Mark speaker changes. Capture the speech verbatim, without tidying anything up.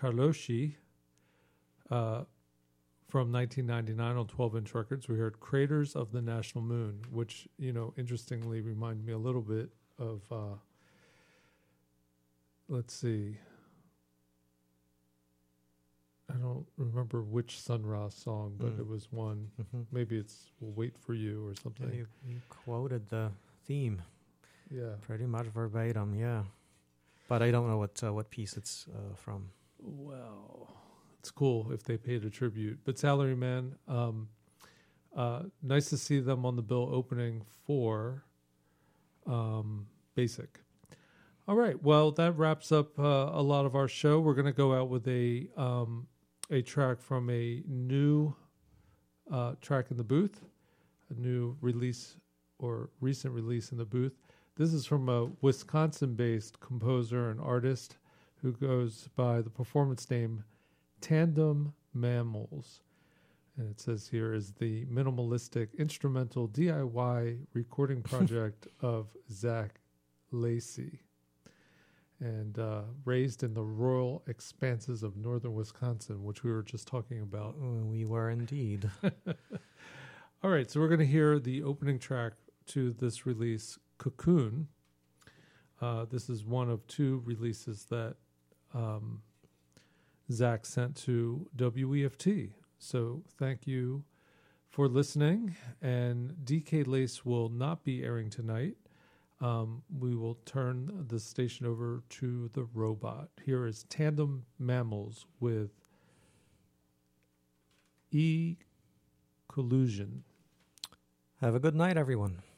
Speaker 1: Carloshi uh, from nineteen ninety-nine on twelve-inch records. We heard Craters of the National Moon, which, you know, interestingly reminded me a little bit of, uh, let's see, I don't remember which Sun Ra song, but mm. it was one. Mm-hmm. Maybe it's We'll Wait for You or something.
Speaker 2: Yeah, you, you quoted the theme.
Speaker 1: Yeah.
Speaker 2: Pretty much verbatim, yeah. But I don't know what uh, what piece it's uh, from.
Speaker 1: Well, it's cool if they paid a tribute. But Salaryman, um, uh, nice to see them on the bill opening for um, Basic. All right. Well, that wraps up uh, a lot of our show. We're going to go out with a um, a track from a new uh, track in the booth, a new release or recent release in the booth. This is from a Wisconsin-based composer and artist who goes by the performance name Tandem Mammals. And it says here is the minimalistic instrumental D I Y recording project of Zach Lacey. And uh, raised in the rural expanses of northern Wisconsin, which we were just talking about.
Speaker 2: We were indeed.
Speaker 1: All right, so we're going to hear the opening track to this release, Cocoon. Uh, this is one of two releases that um, Zach sent to W E F T. So thank you for listening. And D K Lace will not be airing tonight. Um, we will turn the station over to the robot. Here is Tandem Mammals with E Collusion.
Speaker 2: Have a good night, everyone.